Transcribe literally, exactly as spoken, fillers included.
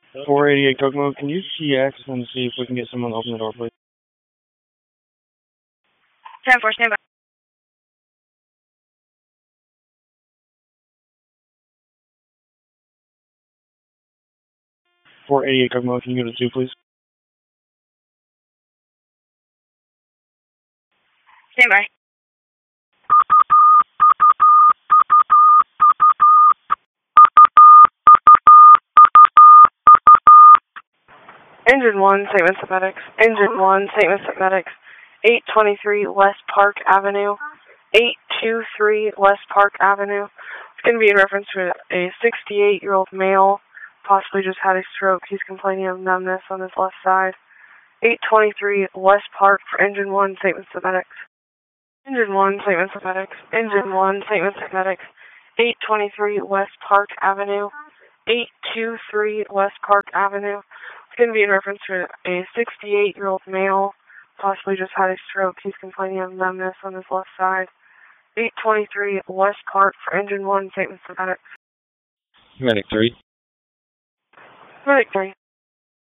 four eighty-eight Kokomo, can you see X and see if we can get someone to open the door, please? ten four, stand by. four eighty-eight Kokomo, can you go to two, please? Stand by. Engine one, Saint Vincent Medics. Engine one, Saint Vincent Medics. eight twenty-three West Park Avenue. eight twenty-three West Park Avenue. It's going to be in reference to a sixty-eight-year-old male, possibly just had a stroke. He's complaining of numbness on his left side. eight twenty-three West Park for Engine one, Saint Vincent Medics. Engine one, Saint Vincent Medics. Engine one, Saint Vincent Medics. eight twenty-three West Park Avenue. eight twenty-three West Park Avenue. It's going to be in reference to a sixty-eight-year-old male, possibly just had a stroke. He's complaining of numbness on his left side. eight twenty-three West Park for Engine one, Saint Vincent Medics. Medic three. Medic three.